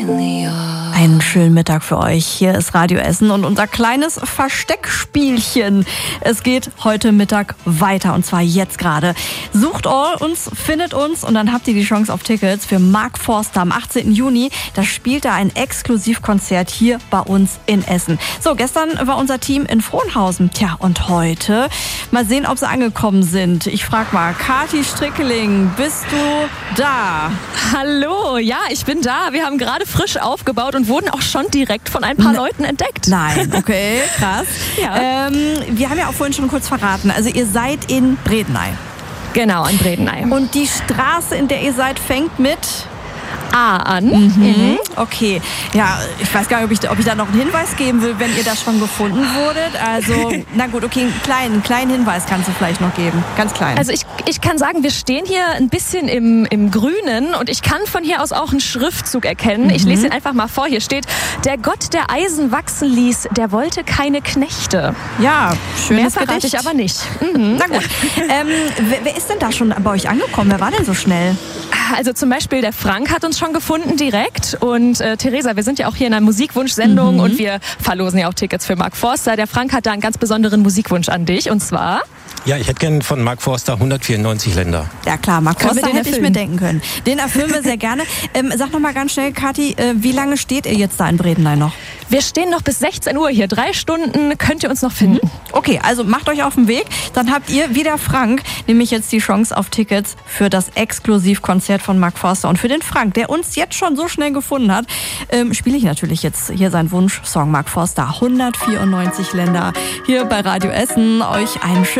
Einen schönen Mittag für euch. Hier ist Radio Essen und unser kleines Versteckspielchen. Es geht heute Mittag weiter und zwar jetzt gerade. Sucht uns, findet uns und dann habt ihr die Chance auf Tickets für Mark Forster am 18. Juni. Da spielt er ein Exklusivkonzert hier bei uns in Essen. So, gestern war unser Team in Frohnhausen. Tja, und heute mal sehen, ob sie angekommen sind. Ich frag mal, Kathi Strickeling, bist du da? Hallo, ja, ich bin da. Wir haben gerade frisch aufgebaut und wurden auch schon direkt von ein paar Leuten entdeckt. Nein, okay, krass. Ja. Wir haben ja auch vorhin schon kurz verraten, also ihr seid in Bredeney. Genau, in Bredeney. Und die Straße, in der ihr seid, fängt mit A an. Okay, ja, ich weiß gar nicht, ob ich da noch einen Hinweis geben will, wenn ihr da schon gefunden wurdet. Also, na gut, okay, einen kleinen Hinweis kannst du vielleicht noch geben. Ganz klein. Also ich kann sagen, wir stehen hier ein bisschen im Grünen und ich kann von hier aus auch einen Schriftzug erkennen. Ich lese ihn einfach mal vor. Hier steht: Der Gott, der Eisen wachsen ließ, der wollte keine Knechte. Ja, schönes Mehr verrate Gedicht. ich aber nicht. Na gut. Wer ist denn da schon bei euch angekommen? Wer war denn so schnell? Also zum Beispiel der Frank hat uns schon gefunden direkt und Theresa, wir sind ja auch hier in einer Musikwunschsendung und wir verlosen ja auch Tickets für Mark Forster. Der Frank hat da einen ganz besonderen Musikwunsch an dich und zwar... Ja, ich hätte gern von Mark Forster 194 Länder. Ja klar, Mark Können wir Forster den hätte ich erfüllen? mir denken können. Den erfüllen wir sehr gerne. Sag noch mal ganz schnell, Kathi, wie lange steht ihr jetzt da in Bredeney noch? Wir stehen noch bis 16 Uhr hier. 3 Stunden könnt ihr uns noch finden. Okay, also macht euch auf den Weg. Dann habt ihr, wie der Frank, nämlich jetzt die Chance auf Tickets für das Exklusivkonzert von Mark Forster. Und für den Frank, der uns jetzt schon so schnell gefunden hat, spiele ich natürlich jetzt hier seinen Wunschsong Mark Forster. 194 Länder hier bei Radio Essen. Euch einen schönen